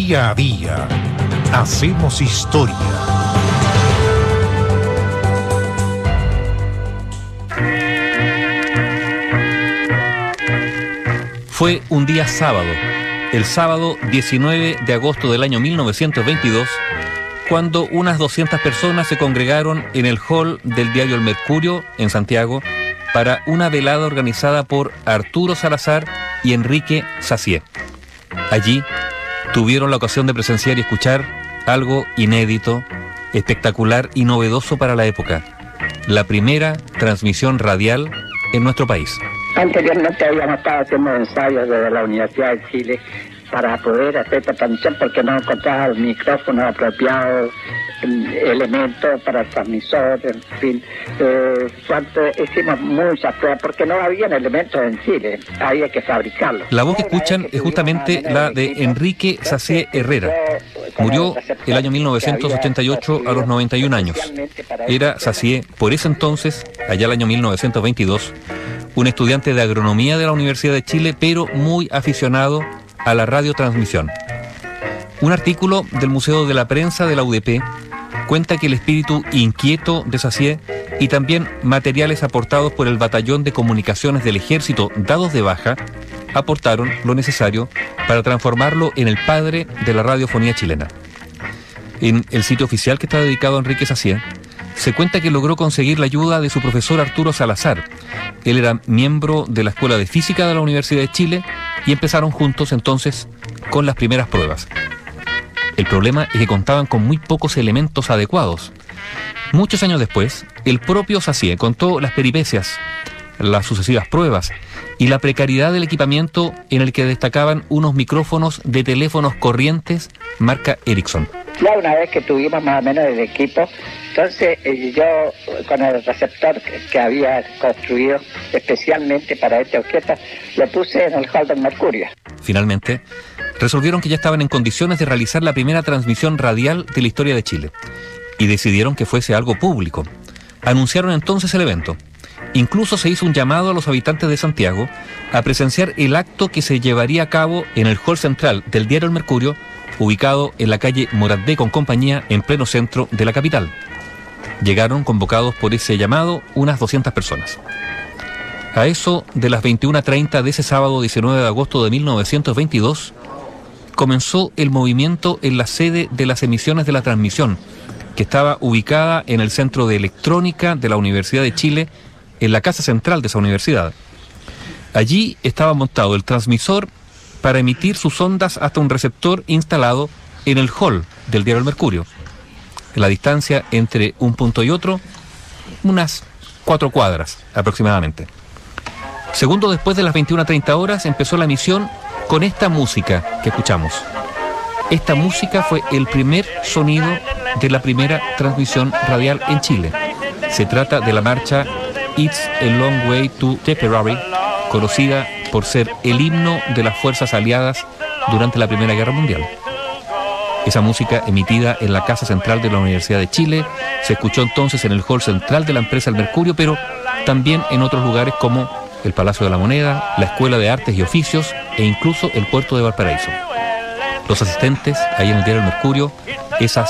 Día a día hacemos historia. Fue un día sábado, el sábado 19 de agosto del año 1922, cuando unas 200 personas se congregaron en el hall del diario El Mercurio, en Santiago, para una velada organizada por Arturo Salazar y Enrique Sacié. Allí tuvieron la ocasión de presenciar y escuchar algo inédito, espectacular y novedoso para la época: la primera transmisión radial en nuestro país. Anteriormente habíamos estado haciendo ensayos desde la Universidad de Chile para poder hacer esta transmisión porque no encontraba el micrófono apropiado, elementos para el transmisor, en fin. Hicimos muchas pruebas porque no habían elementos en Chile, había que fabricarlos. La voz que escuchan es justamente la de Enrique Sacié Herrera. Murió el año 1988 a los 91 años. Era Sacié, por ese entonces, allá el año 1922, un estudiante de agronomía de la Universidad de Chile, pero muy aficionado a la radiotransmisión. Un artículo del Museo de la Prensa de la UDP cuenta que el espíritu inquieto de Sacié y también materiales aportados por el Batallón de Comunicaciones del Ejército dados de baja aportaron lo necesario para transformarlo en el padre de la radiofonía chilena. En el sitio oficial que está dedicado a Enrique Sacié se cuenta que logró conseguir la ayuda de su profesor Arturo Salazar. Él era miembro de la Escuela de Física de la Universidad de Chile y empezaron juntos entonces con las primeras pruebas. El problema es que contaban con muy pocos elementos adecuados. Muchos años después, el propio Sacié contó las peripecias, las sucesivas pruebas y la precariedad del equipamiento en el que destacaban unos micrófonos de teléfonos corrientes marca Ericsson. Ya una vez que tuvimos más o menos el equipo, entonces yo con el receptor que había construido especialmente para esta orquesta, lo puse en el hall del Mercurio. Finalmente, resolvieron que ya estaban en condiciones de realizar la primera transmisión radial de la historia de Chile y decidieron que fuese algo público. Anunciaron entonces el evento. Incluso se hizo un llamado a los habitantes de Santiago a presenciar el acto que se llevaría a cabo en el hall central del diario El Mercurio, ubicado en la calle Moradé con compañía, en pleno centro de la capital. Llegaron convocados por ese llamado unas 200 personas. A eso de las 21:30 de ese sábado 19 de agosto de 1922, comenzó el movimiento en la sede de las emisiones de la transmisión, que estaba ubicada en el Centro de Electrónica de la Universidad de Chile, en la casa central de esa universidad. Allí estaba montado el transmisor para emitir sus ondas hasta un receptor instalado en el hall del diario El Mercurio. La distancia entre un punto y otro, unas 4 cuadras aproximadamente. Segundos después de las 21:30 horas empezó la emisión con esta música que escuchamos. Esta música fue el primer sonido de la primera transmisión radial en Chile. Se trata de la marcha It's a Long Way to Tipperary, conocida por ser el himno de las fuerzas aliadas durante la Primera Guerra Mundial. Esa música, emitida en la Casa Central de la Universidad de Chile, se escuchó entonces en el hall central de la empresa El Mercurio, pero también en otros lugares como el Palacio de la Moneda, la Escuela de Artes y Oficios e incluso el puerto de Valparaíso. Los asistentes, ahí en el diario El Mercurio, esas